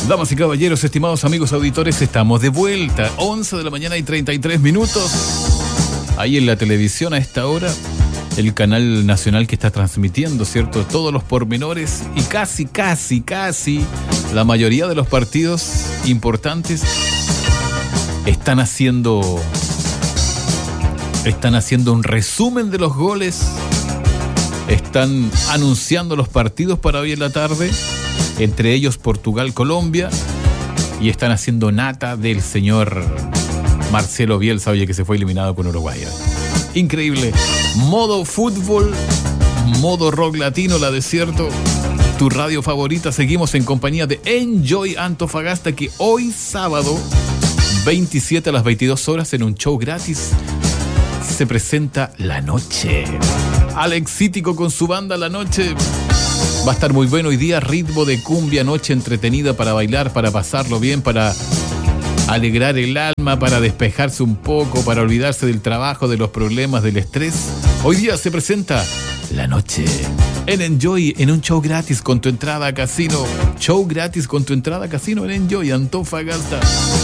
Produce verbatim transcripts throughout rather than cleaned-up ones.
Damas y caballeros, estimados amigos auditores, estamos de vuelta. once de la mañana y treinta y tres minutos. Ahí en la televisión a esta hora, el canal nacional que está transmitiendo, ¿cierto? Todos los pormenores y casi, casi, casi la mayoría de los partidos importantes están haciendo, están haciendo un resumen de los goles. Están anunciando los partidos para hoy en la tarde, entre ellos Portugal-Colombia, y están haciendo nata del señor Marcelo Bielsa, oye, que se fue eliminado con Uruguay. Increíble. Modo fútbol, modo rock latino, la Desierto, tu radio favorita. Seguimos en compañía de Enjoy Antofagasta, que hoy sábado, veintisiete a las veintidós horas, en un show gratis, se presenta La Noche. Alex Cítico con su banda La Noche. Va a estar muy bueno hoy día, ritmo de cumbia, noche entretenida para bailar, para pasarlo bien, para alegrar el alma, para despejarse un poco, para olvidarse del trabajo, de los problemas, del estrés. Hoy día se presenta La Noche en Enjoy, en un show gratis con tu entrada a casino. Show gratis con tu entrada a casino en Enjoy Antofagasta.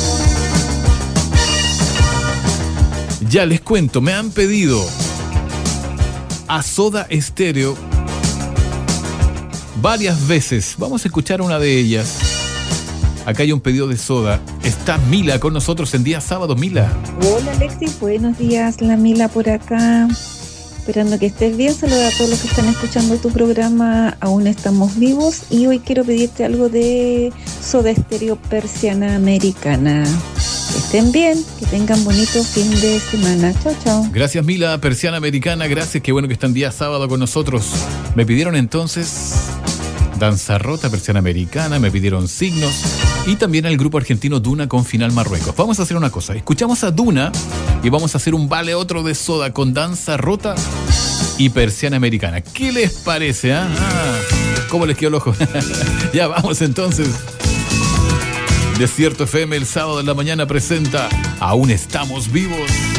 Ya les cuento, me han pedido a Soda Stereo varias veces. Vamos a escuchar una de ellas. Acá hay un pedido de Soda. Está Mila con nosotros en día sábado. Mila. Hola Alexis, buenos días. La Mila por acá. Esperando que estés bien. Saluda a todos los que están escuchando tu programa. Aún estamos vivos. Y hoy quiero pedirte algo de Soda Stereo, Persiana Americana. Que estén bien, que tengan bonito fin de semana. Chao, chao. Gracias Mila, Persiana Americana. Gracias, qué bueno que están día sábado con nosotros. Me pidieron entonces Danza Rota, Persiana Americana. Me pidieron Signos. Y también el grupo argentino Duna con Final Marruecos. Vamos a hacer una cosa. Escuchamos a Duna y vamos a hacer un vale otro de Soda con Danza Rota y Persiana Americana. ¿Qué les parece? Ah, ah, ¿cómo les quedó el ojo? Ya vamos entonces. Desierto F M el sábado en la mañana presenta Aún Estamos Vivos.